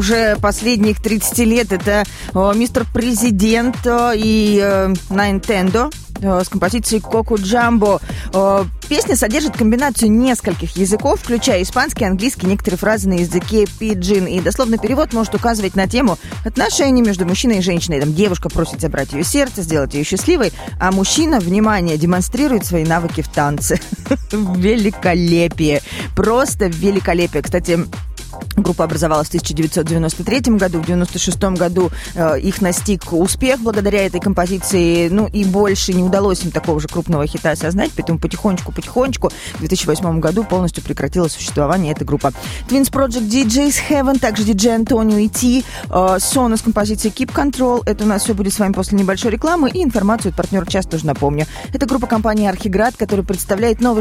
уже последних 30 лет. Это мистер Президент и Nintendo с композицией Коко Джамбо. Песня содержит комбинацию нескольких языков, включая испанский, английский, некоторые фразы на языке пиджин. И дословный перевод может указывать на тему отношений между мужчиной и женщиной. Там девушка просит забрать ее сердце, сделать ее счастливой, а мужчина, внимание, демонстрирует свои навыки в танце. Великолепие. Просто великолепие. Кстати, группа образовалась в 1993 году. В 1996 году их настиг успех благодаря этой композиции. Ну и больше не удалось им такого же крупного хита создать, поэтому потихонечку в 2008 году полностью прекратила существование эта группа. Twins Project, DJ's Heaven, также диджей Антонио и Ти, Соно с композицией Keep Control. Это у нас все будет с вами после небольшой рекламы, и информацию от партнера часа тоже напомню. Это группа компании Архиград, которая представляет новый